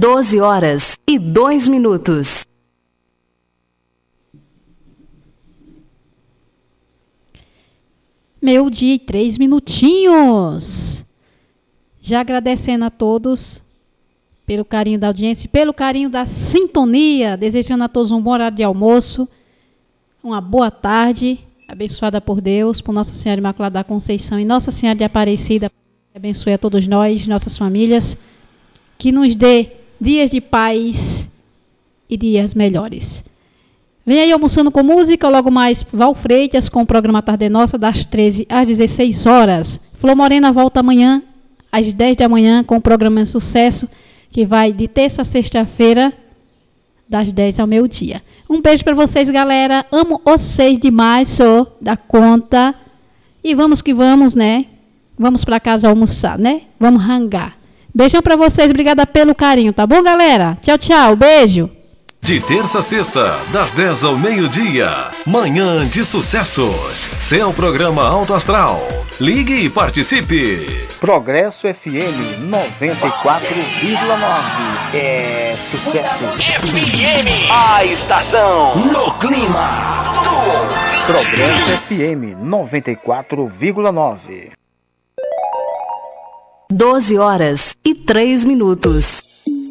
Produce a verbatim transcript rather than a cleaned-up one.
doze horas e dois minutos. Meio dia e três minutinhos. Já agradecendo a todos pelo carinho da audiência, pelo carinho da sintonia, desejando a todos um bom horário de almoço, uma boa tarde, abençoada por Deus, por Nossa Senhora Imaculada da Conceição e Nossa Senhora de Aparecida, que abençoe a todos nós, nossas famílias, que nos dê dias de paz e dias melhores. Vem aí almoçando com música, logo mais Val Freitas com o programa Tarde Nossa, das treze às dezesseis horas. Flor Morena volta amanhã, às dez da manhã, com o programa Sucesso, que vai de terça a sexta-feira, das dez ao meio-dia. Um beijo para vocês, galera. Amo vocês demais, sou da conta. E vamos que vamos, né? Vamos para casa almoçar, né? Vamos rangar. Beijão para vocês, obrigada pelo carinho, tá bom, galera? Tchau, tchau, beijo. De terça a sexta, das dez ao meio-dia. Manhã de Sucessos. Seu programa Alto Astral. Ligue e participe. Progresso F M noventa e quatro vírgula nove. É sucesso. F M, a estação no clima. Progresso F M noventa e quatro vírgula nove. doze horas e três minutos.